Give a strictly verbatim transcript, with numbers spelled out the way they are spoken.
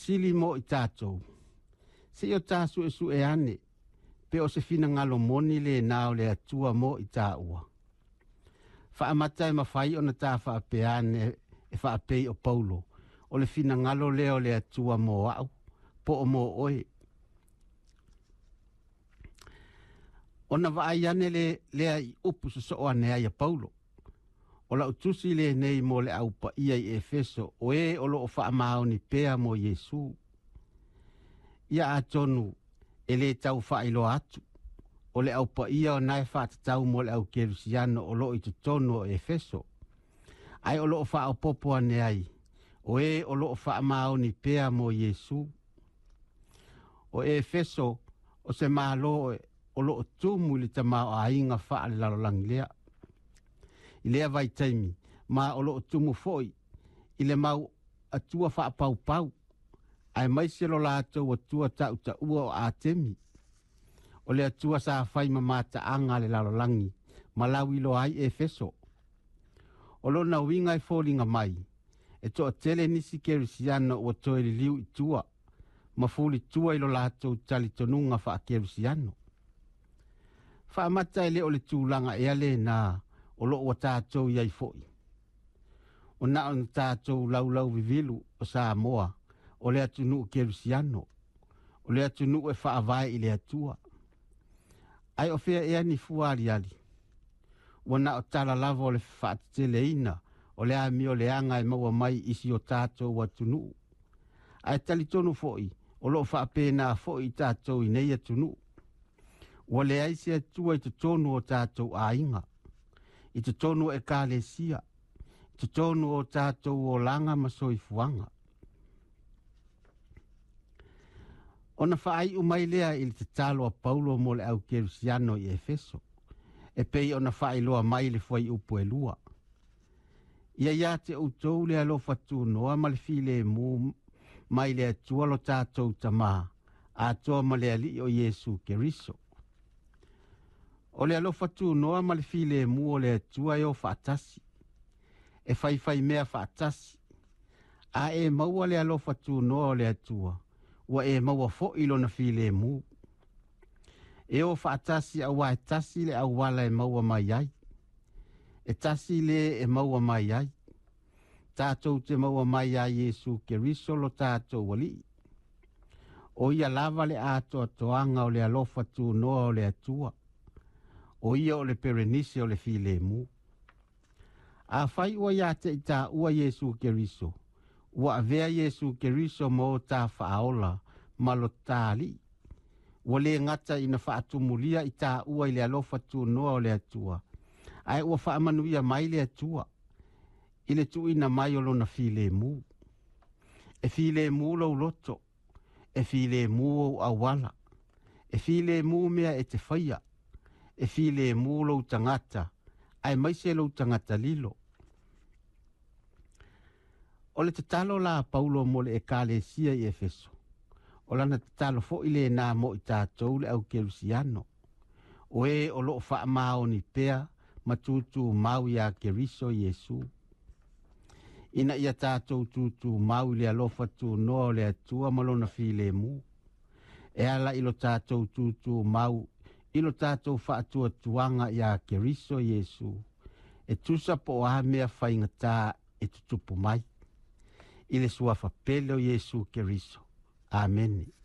sili mo i tātou. Se o tāsu e su e ane, pe o se fina ngalo moni le nao le atua mo i tā ua. Fa amata e mawhai o na tā wha pe ane e wha pei o Paulo, o le fina ngalo leo le atua mo au, po o mo oe. O na vai ane le lea i upu so so ane ai a Paulo. O la utusi le nei mo le au pa ia i Efeso, o e o lo o wha amao ni pea mo Yesu. Ia a tonu e le tau wha ilo atu. O le au pa ia o nai wha tatau mo le au Kerusiano o lo i tutonu o Efeso. Ai o lo o wha o popo ane ai. O e o lo o wha amao ni pea mo Yesu. O Efeso o se maa lo o lo o tumu li tamao a inga wha le lalolangi lea. I lea vai taimi, ma o lo o tumu foi, i le mau atua wha pau pau. Ai mai se lo lātou o tua tau ta ua o Atemi. O le atua sa whai mamata anga le lalolangi, ma lawi lo ai Efeso. O lo na winga i fōringa mai, e to o tele nisi Kerusiano o toe li liu i tua, ma fūli tua i lo lātou tali tonunga wha Kerusiano. Wha amata e le o le tūlanga e ale na o lo o tātou iai foi. O na o tātou lau lau vivilu o Samoa, o le atunu Kerusiano, o le atunu e wha avai i le atua. Ai o fea ea ni fuari ali. O na o tala lava o le whaatele ina, o le ami o le anga e maua mai isi o tātou atunu. Ai tali tonu foi, o lo wha apena foi tātou i nei atunu. O le aise atua i te tonu o tātou a inga. I te tonu e ka le sia. I te tonu o tātou o langa masoi fuanga. O na whaai umai lea i te talo a Paulo mo le au Kerusiano i Efeso. E pei o na whaai loa mai le fwai upu e lua. Ia ia te utou le alo fatu noa ma le file mu mai le atua lo tātou tama. A toa ma le ali o Yesu Keriso. O le alo fatu noa ma le file mu o le atua e o whaatasi. E whai whai mea whaatasi. A e maua le alo fatu noa o le atua. Ua e maua fo ilo na file mu. E o whaatasi a wa e tasi le au wala e maua mai ai. E tasi le e maua mai ai. Tātou te maua mai ai Yesu Keriso lo tātou wali. O ia lava le ato atoanga o le alo fatu noa o le atua. O ia o le perenise o le file mu. A whai ua ia te i tā ua Yesu Keriso. Ua avea Yesu Keriso mo tā whaola malo tāli. Ua le ngata ina whaatumulia i tā ua i le alofa tu noa o le atua. Ai ua whaamanuia mai le atua. I le tu ina mai o lona file mu. E file mu lau loto. E file mu o awala. E file mu mea e te whaia. E file mu lau tangata. Ai mai se lau tangata lilo. O le tatalo la Paulo mo le ekalesia i Efeso. O lana tatalo fo ile na mo i tātou le au Kerusiano. O e o lo wha mao ni pea matutu mau ia Keriso Yesu. Ina ia tātou tutu mau le alofa tu noa le atua malona file mu. E ala ilo tātou tutu mau ilo tātou wha atua tuanga ia Keriso Yesu. E tusa po a mea whaingata e tutupu mai. Ile sua fa pelo Yesu Keriso. Amen.